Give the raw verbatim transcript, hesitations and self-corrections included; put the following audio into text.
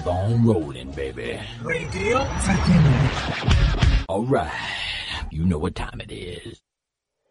keep on rolling, baby. Great deal. All right, you know what time it is.